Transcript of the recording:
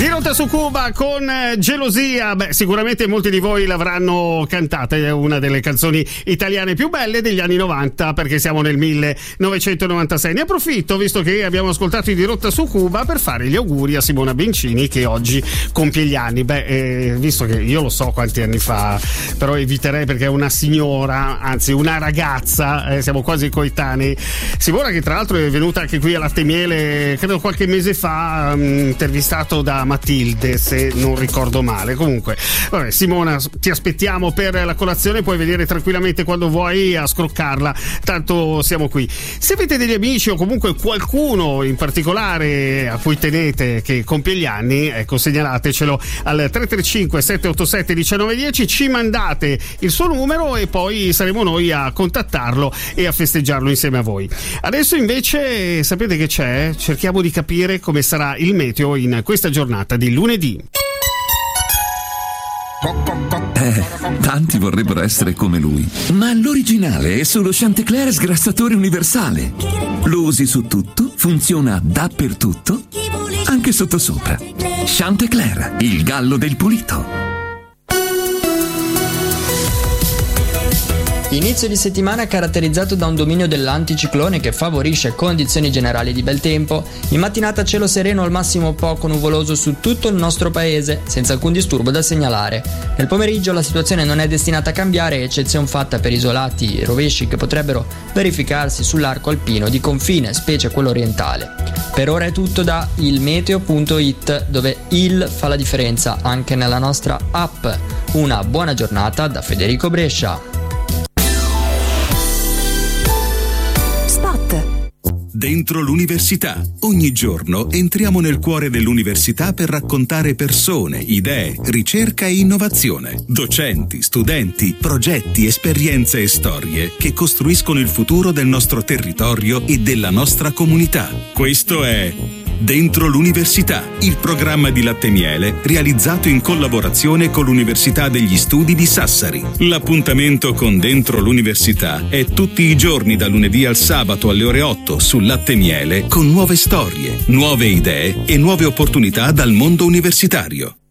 Dirotta su Cuba con Gelosia. Beh, sicuramente molti di voi l'avranno cantata, è una delle canzoni italiane più belle degli anni 90, perché siamo nel 1996. Ne approfitto, visto che abbiamo ascoltato i Dirotta su Cuba, per fare gli auguri a Simona Bencini, che oggi compie gli anni. Beh, visto che io lo so quanti anni fa, però eviterei, perché è una signora, anzi una ragazza, siamo quasi coetanei. Simona, che tra l'altro è venuta anche qui a Latte e Miele, credo qualche mese fa, intervistato da Matilde, se non ricordo male. Comunque, vabbè, Simona, ti aspettiamo per la colazione, puoi venire tranquillamente quando vuoi a scroccarla, tanto siamo qui. Se avete degli amici o comunque qualcuno in particolare a cui tenete che compie gli anni, ecco, segnalatecelo al 335 787 1910, ci mandate il suo numero e poi saremo noi a contattarlo e a festeggiarlo insieme a voi. Adesso invece sapete che c'è? Cerchiamo di capire come sarà il meteo in questa giornata di lunedì. Tanti vorrebbero essere come lui, ma l'originale è solo Chantecler sgrassatore universale. Lo usi su tutto, funziona dappertutto, anche sottosopra. Chantecler, il gallo del pulito. Inizio di settimana caratterizzato da un dominio dell'anticiclone che favorisce condizioni generali di bel tempo. In mattinata cielo sereno al massimo poco nuvoloso su tutto il nostro paese, senza alcun disturbo da segnalare. Nel pomeriggio la situazione non è destinata a cambiare, eccezion fatta per isolati rovesci che potrebbero verificarsi sull'arco alpino di confine, specie quello orientale. Per ora è tutto da ilmeteo.it, dove il fa la differenza anche nella nostra app. Una buona giornata da Federico Brescia. Dentro l'università. Ogni giorno entriamo nel cuore dell'università per raccontare persone, idee, ricerca e innovazione. Docenti, studenti, progetti, esperienze e storie che costruiscono il futuro del nostro territorio e della nostra comunità. Questo è Dentro l'università, il programma di Latte e Miele realizzato in collaborazione con l'Università degli Studi di Sassari. L'appuntamento con Dentro l'università è tutti i giorni da lunedì al sabato alle ore 8 su Latte e Miele, con nuove storie, nuove idee e nuove opportunità dal mondo universitario.